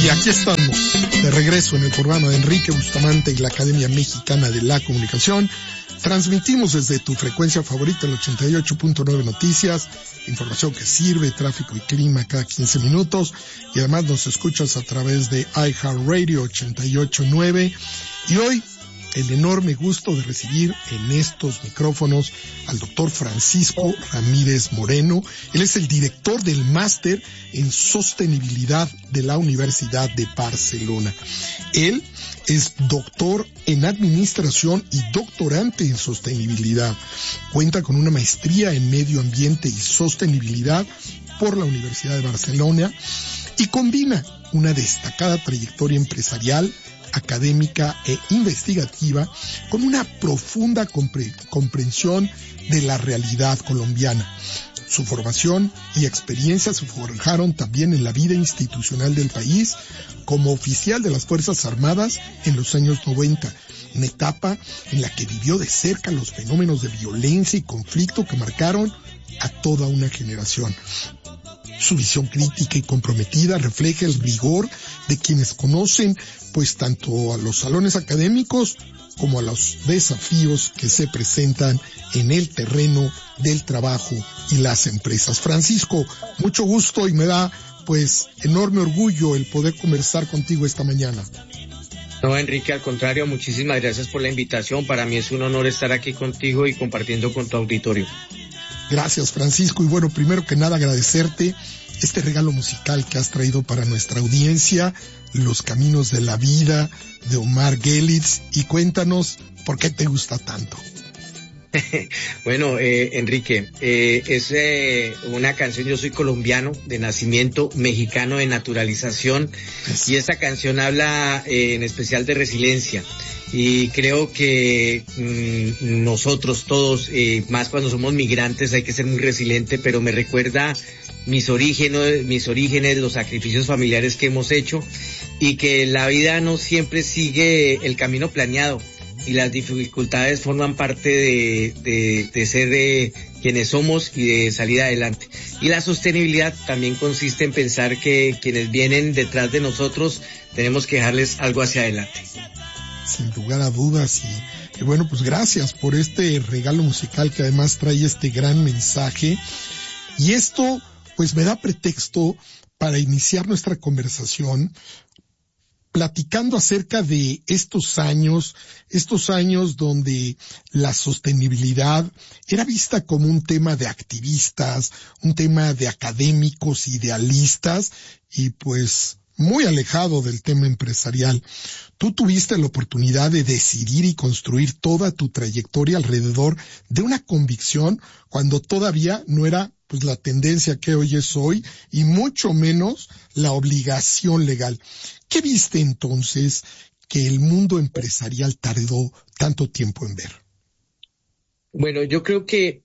Y aquí estamos, de regreso en el programa de Enrique Bustamante y la Academia Mexicana de la Comunicación. Transmitimos desde tu frecuencia favorita, el 88.9 Noticias, información que sirve, tráfico y clima cada 15 minutos. Y además nos escuchas a través de iHeartRadio 88.9. Y hoy, el enorme gusto de recibir en estos micrófonos al doctor Francisco Ramírez Moreno. Él es el director del Máster en Sostenibilidad de la Universidad de Barcelona. Él es doctor en Administración y doctorante en Sostenibilidad. Cuenta con una maestría en Medio Ambiente y Sostenibilidad por la Universidad de Barcelona y combina una destacada trayectoria empresarial, académica e investigativa con una profunda comprensión de la realidad colombiana. Su formación y experiencia se forjaron también en la vida institucional del país como oficial de las Fuerzas Armadas en los años 90, una etapa en la que vivió de cerca los fenómenos de violencia y conflicto que marcaron a toda una generación. Su visión crítica y comprometida refleja el rigor de quienes conocen pues tanto a los salones académicos como a los desafíos que se presentan en el terreno del trabajo y las empresas. Francisco, mucho gusto y me da pues enorme orgullo el poder conversar contigo esta mañana. No, Enrique, al contrario, muchísimas gracias por la invitación. Para mí es un honor estar aquí contigo y compartiendo con tu auditorio. Gracias, Francisco. Y bueno, primero que nada agradecerte este regalo musical que has traído para nuestra audiencia, Los Caminos de la Vida, de Omar Gelitz. Y cuéntanos por qué te gusta tanto. Bueno, Enrique, es una canción. Yo soy colombiano de nacimiento, mexicano de naturalización, y esta canción habla en especial de resiliencia. Y creo que nosotros todos, más cuando somos migrantes, hay que ser muy resiliente, pero me recuerda mis orígenes, los sacrificios familiares que hemos hecho, y que la vida no siempre sigue el camino planeado, y las dificultades forman parte de ser quienes somos y de salir adelante. Y la sostenibilidad también consiste en pensar que quienes vienen detrás de nosotros tenemos que dejarles algo hacia adelante. Sin lugar a dudas, y bueno, pues gracias por este regalo musical que además trae este gran mensaje. Y esto pues me da pretexto para iniciar nuestra conversación platicando acerca de estos años donde la sostenibilidad era vista como un tema de activistas, un tema de académicos idealistas y pues muy alejado del tema empresarial. Tú tuviste la oportunidad de decidir y construir toda tu trayectoria alrededor de una convicción cuando todavía no era pues la tendencia que hoy es hoy y mucho menos la obligación legal. ¿Qué viste entonces que el mundo empresarial tardó tanto tiempo en ver? Bueno, yo creo que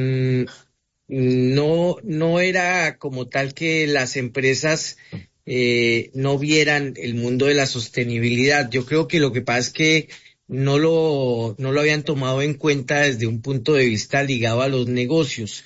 no era como tal que las empresas no vieran el mundo de la sostenibilidad. Yo creo que lo que pasa es que no lo habían tomado en cuenta desde un punto de vista ligado a los negocios.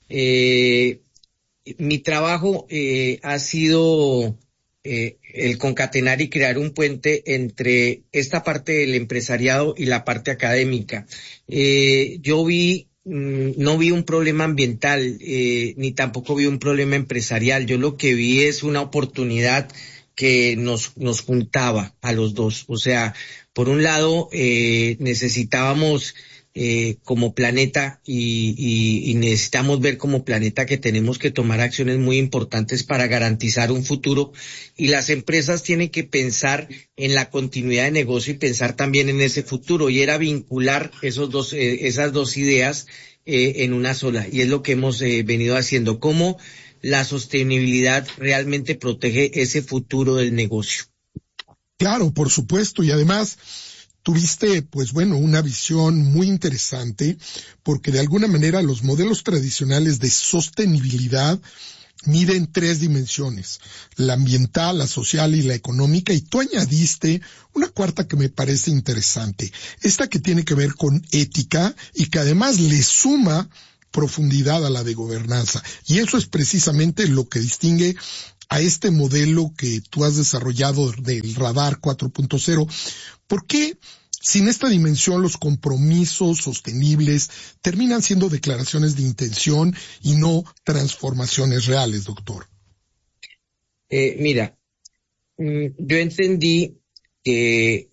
Mi trabajo ha sido el concatenar y crear un puente entre esta parte del empresariado y la parte académica. Yo no vi un problema ambiental, ni tampoco vi un problema empresarial. Yo lo que vi es una oportunidad que nos juntaba a los dos. O sea, por un lado, necesitábamos como planeta y necesitamos ver como planeta que tenemos que tomar acciones muy importantes para garantizar un futuro, y las empresas tienen que pensar en la continuidad de negocio y pensar también en ese futuro, y era vincular esas dos ideas en una sola, y es lo que hemos venido haciendo. Cómo la sostenibilidad realmente protege ese futuro del negocio. Claro, por supuesto, y además tuviste, pues bueno, una visión muy interesante, porque de alguna manera los modelos tradicionales de sostenibilidad miden 3 dimensiones: la ambiental, la social y la económica, y tú añadiste una cuarta que me parece interesante, esta que tiene que ver con ética y que además le suma profundidad a la de gobernanza. Y eso es precisamente lo que distingue a este modelo que tú has desarrollado del Radar 4.0, ¿por qué sin esta dimensión los compromisos sostenibles terminan siendo declaraciones de intención y no transformaciones reales, doctor? Mira, yo entendí que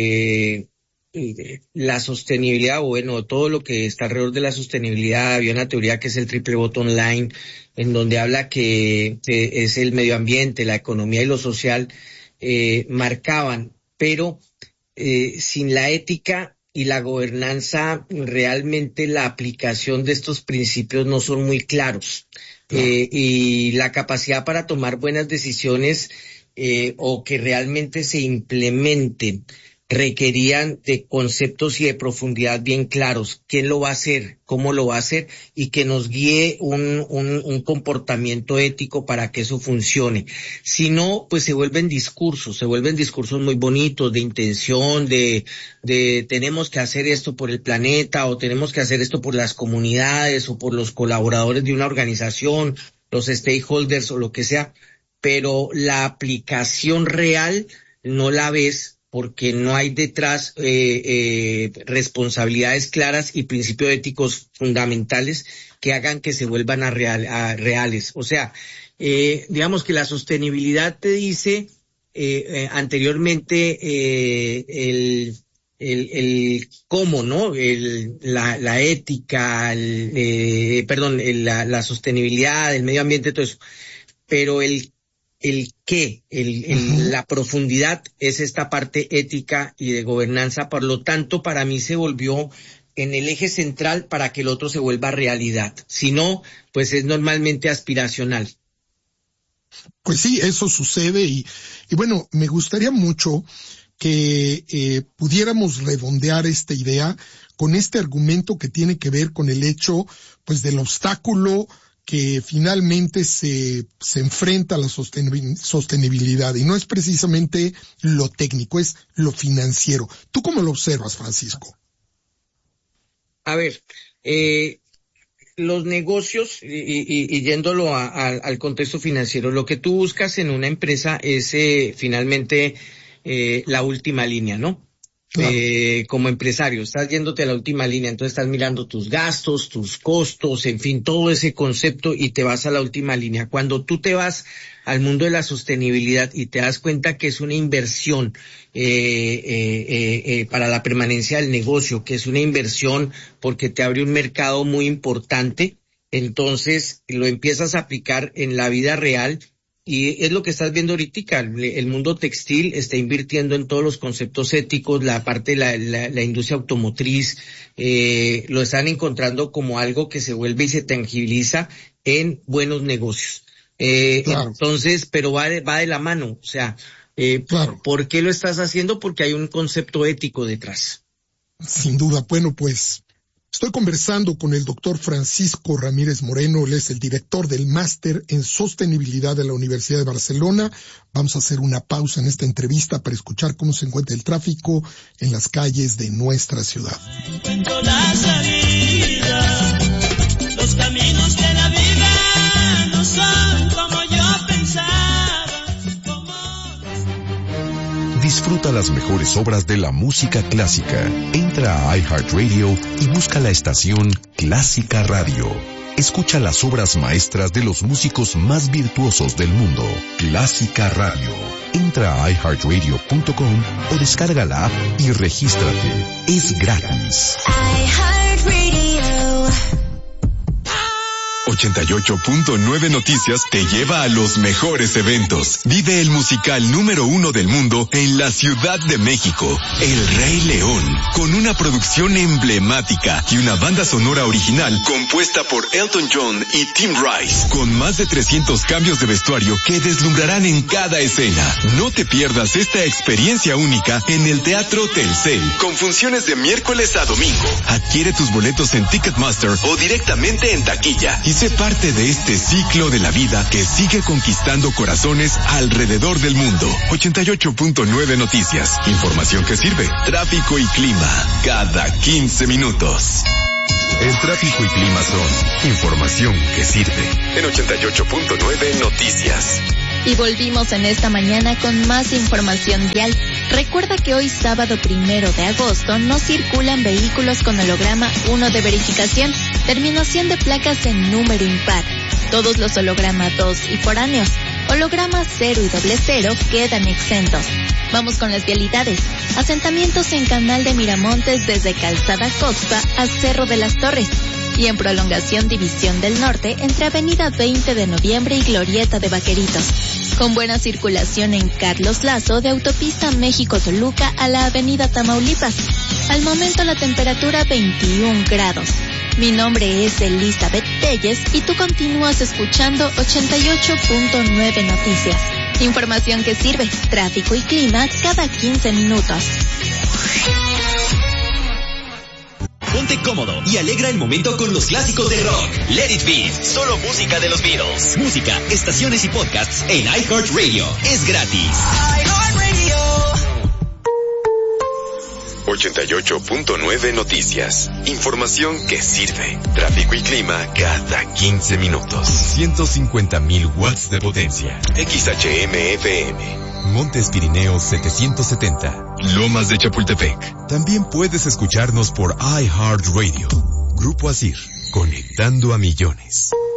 la sostenibilidad, o bueno, todo lo que está alrededor de la sostenibilidad, había una teoría que es el triple bottom line, en donde habla que es el medio ambiente, la economía y lo social, marcaban, pero sin la ética y la gobernanza, realmente la aplicación de estos principios no son muy claros. Y la capacidad para tomar buenas decisiones o que realmente se implementen requerían de conceptos y de profundidad bien claros. ¿Quién lo va a hacer? ¿Cómo lo va a hacer? Y que nos guíe un comportamiento ético para que eso funcione. Si no, pues se vuelven discursos muy bonitos de intención, de tenemos que hacer esto por el planeta, o tenemos que hacer esto por las comunidades, o por los colaboradores de una organización, los stakeholders o lo que sea, pero la aplicación real no la ves, porque no hay detrás responsabilidades claras y principios éticos fundamentales que hagan que se vuelvan a reales. O sea, digamos que la sostenibilidad te dice anteriormente el cómo, ¿no? La ética, la sostenibilidad, el medio ambiente, todo eso. Pero la profundidad es esta parte ética y de gobernanza. Por lo tanto, para mí se volvió en el eje central para que el otro se vuelva realidad. Si no, pues es normalmente aspiracional. Pues sí, eso sucede y bueno, me gustaría mucho que pudiéramos redondear esta idea con este argumento que tiene que ver con el hecho, pues, del obstáculo que finalmente se enfrenta a la sostenibilidad, y no es precisamente lo técnico, es lo financiero. ¿Tú cómo lo observas, Francisco? A ver, los negocios, y yéndolo al contexto financiero, lo que tú buscas en una empresa es finalmente la última línea, ¿no? Claro. Como empresario, estás yéndote a la última línea, entonces estás mirando tus gastos, tus costos, en fin, todo ese concepto, y te vas a la última línea. Cuando tú te vas al mundo de la sostenibilidad y te das cuenta que es una inversión para la permanencia del negocio, que es una inversión porque te abre un mercado muy importante, entonces lo empiezas a aplicar en la vida real. Y es lo que estás viendo ahorita, el mundo textil está invirtiendo en todos los conceptos éticos, la parte de la industria automotriz, lo están encontrando como algo que se vuelve y se tangibiliza en buenos negocios. Claro. Entonces, pero va de la mano, o sea, claro. ¿Por qué lo estás haciendo? Porque hay un concepto ético detrás. Sin duda. Bueno, pues estoy conversando con el doctor Francisco Ramírez Moreno. Él es el director del Máster en Sostenibilidad de la Universidad de Barcelona. Vamos a hacer una pausa en esta entrevista para escuchar cómo se encuentra el tráfico en las calles de nuestra ciudad. Encuentro la salida, los caminos de la vida no son como yo pensaba. Disfruta las mejores obras de la música clásica. Entra a iHeartRadio y busca la estación Clásica Radio. Escucha las obras maestras de los músicos más virtuosos del mundo. Clásica Radio. Entra a iHeartRadio.com o descarga la app y regístrate. Es gratis. iHeartRadio. 88.9 Noticias te lleva a los mejores eventos. Vive el musical número 1 del mundo en la Ciudad de México, El Rey León, con una producción emblemática y una banda sonora original compuesta por Elton John y Tim Rice, con más de 300 cambios de vestuario que deslumbrarán en cada escena. No te pierdas esta experiencia única en el Teatro Telcel, con funciones de miércoles a domingo. Adquiere tus boletos en Ticketmaster o directamente en taquilla y sé parte de este ciclo de la vida que sigue conquistando corazones alrededor del mundo. 88.9 Noticias. Información que sirve. Tráfico y clima. Cada 15 minutos. El tráfico y clima son información que sirve. En 88.9 Noticias. Y volvimos en esta mañana con más información vial. Recuerda que hoy sábado 1 de agosto no circulan vehículos con holograma 1 de verificación, terminación de placas en número impar. Todos los holograma 2 y foráneos, holograma 0 y 00 quedan exentos. Vamos con las vialidades. Asentamientos en Canal de Miramontes desde Calzada Coxpa a Cerro de las Torres. Y en prolongación División del Norte entre Avenida 20 de Noviembre y Glorieta de Vaqueritos. Con buena circulación en Carlos Lazo de Autopista México-Toluca a la Avenida Tamaulipas. Al momento la temperatura 21 grados. Mi nombre es Elizabeth Telles y tú continúas escuchando 88.9 Noticias. Información que sirve, tráfico y clima cada 15 minutos. Ponte cómodo y alegra el momento con los clásicos del rock. Let It Be, solo música de los Beatles. Música, estaciones y podcasts en iHeartRadio. Es gratis. iHeartRadio. 88.9 Noticias. Información que sirve. Tráfico y clima cada 15 minutos. 150,000 watts de potencia. XHM-FM. Montes Pirineos 770. Lomas de Chapultepec. También puedes escucharnos por iHeartRadio. Grupo Asir, conectando a millones.